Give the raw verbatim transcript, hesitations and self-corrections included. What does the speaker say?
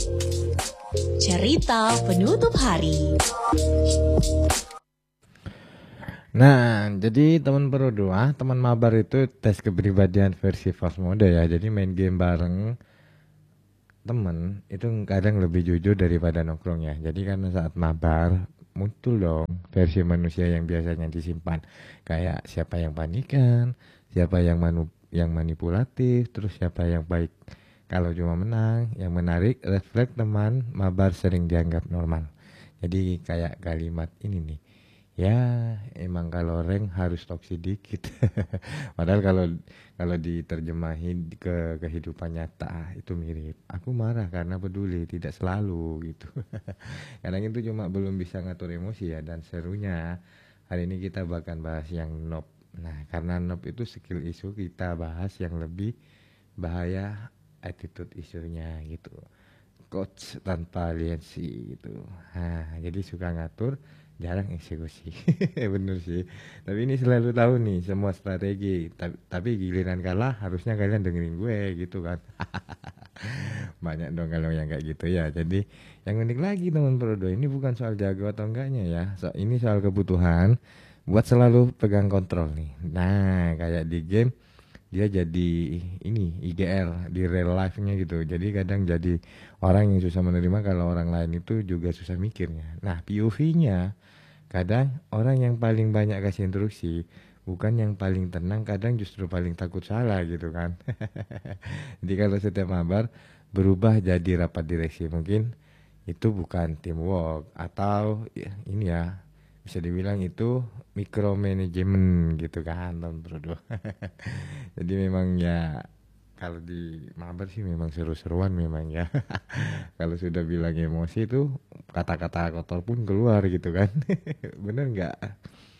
Cerita penutup hari. Nah, jadi teman Pro dua, teman mabar itu tes kepribadian versi fast mode ya. Jadi main game bareng temen itu kadang lebih jujur daripada nongkrong ya. Jadi karena saat mabar muncul dong versi manusia yang biasanya disimpan. Kayak siapa yang panikan, siapa yang manu yang manipulatif, terus siapa yang baik kalau cuma menang. Yang menarik, refleks teman mabar sering dianggap normal. Jadi kayak kalimat ini nih. Ya, emang kalau rank harus toksik dikit. Padahal kalau kalau diterjemahin ke kehidupan nyata itu mirip. Aku marah karena peduli, tidak selalu gitu. Kadang itu cuma belum bisa ngatur emosi ya. Dan serunya hari ini kita bahkan bahas yang noob. Nah, karena noob itu skill isu, kita bahas yang lebih bahaya attitude isunya gitu. Coach tanpa aliansi gitu. Nah, jadi suka ngatur, jarang eksekusi. Bener sih. Tapi ini selalu tahu nih semua strategi. Tapi, tapi giliran kalah harusnya kalian dengerin gue gitu kan. Banyak dong kalau yang kayak gitu ya. Jadi yang unik lagi teman Prodo, ini bukan soal jago atau enggaknya ya. So, ini soal kebutuhan buat selalu pegang kontrol nih. Nah, kayak di game dia jadi ini I G L di real life-nya gitu. Jadi kadang jadi orang yang susah menerima kalau orang lain itu juga susah mikirnya. Nah, P O V-nya kadang orang yang paling banyak kasih instruksi, bukan yang paling tenang, kadang justru paling takut salah gitu kan. Jadi kalau setiap mabar berubah jadi rapat direksi, mungkin itu bukan teamwork atau ya, ini ya bisa dibilang itu micromanagement gitu kan teman bro. Jadi memang ya kalau di mabar sih memang seru-seruan memang ya. Kalau sudah bilang emosi itu kata-kata kotor pun keluar gitu kan. Bener nggak?